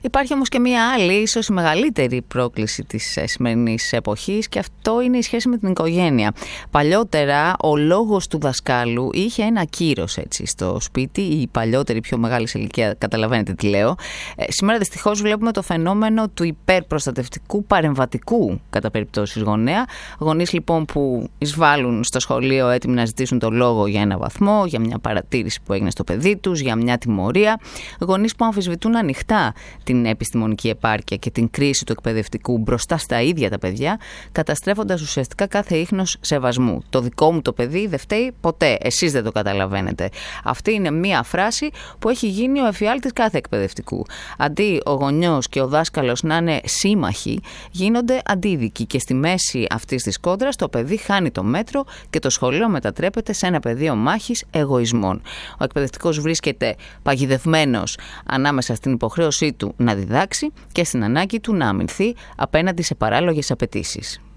Υπάρχει όμως και μία άλλη, ίσως η μεγαλύτερη πρόκληση της σημερινής εποχής, και αυτό είναι η σχέση με την οικογένεια. Παλιότερα ο λόγος του δασκάλου είχε ένα κύρος έτσι στο σπίτι, οι παλιότεροι πιο μεγάλη ηλικία καταλαβαίνετε τι λέω. Σήμερα δυστυχώς βλέπουμε το φαινόμενο του υπερπροστατευτικού παρεμβατικού κατά περιπτώσεις γονέα. Γονείς λοιπόν που εισβάλλουν στο σχολείο έτοιμοι να ζητήσουν το λόγο για ένα βαθμό, για μια παρατήρηση που έγινε στο παιδί τους, για μια τιμωρία. Γονείς που αμφισβητούν ανοιχτά την επιστημονική επάρκεια και την κρίση του εκπαιδευτικού μπροστά στα ίδια τα παιδιά, καταστρέφοντας ουσιαστικά κάθε ίχνος σεβασμού. Το δικό μου το παιδί δεν φταίει ποτέ, εσείς δεν το καταλαβαίνετε. Αυτή είναι μία φράση που έχει γίνει ο εφιάλτης κάθε εκπαιδευτικού. Αντί ο γονιός και ο δάσκαλος να είναι σύμμαχοι, γίνονται αντίδικοι και στη μέση αυτής της κόντρας το παιδί χάνει το μέτρο και το σχολείο μετατρέπεται σε ένα πεδίο μάχης εγωισμών. Ο εκπαιδευτικός βρίσκεται παγιδευμένος ανάμεσα στην υποχρέωσή του να διδάξει και στην ανάγκη του να αμυνθεί απέναντι σε παράλογες απαιτήσεις.